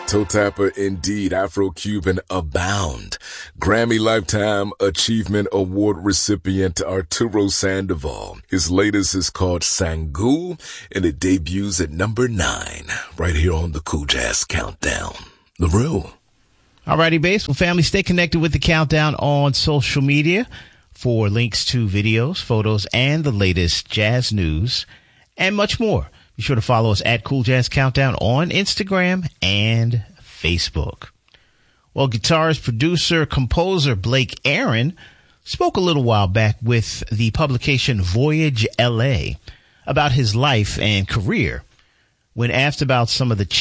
Toe tapper indeed, Afro-Cuban abound. Grammy Lifetime Achievement Award recipient Arturo Sandoval. His latest is called Sangu, and it debuts at number 9, right here on the Cool Jazz Countdown. The Real. Alrighty, Bass. Well, family, stay connected with the Countdown on social media for links to videos, photos, and the latest jazz news, and much more. Be sure to follow us at Cool Jazz Countdown on Instagram and Facebook. Well, guitarist, producer, composer Blake Aaron spoke a little while back with the publication Voyage LA about his life and career. When asked about some of the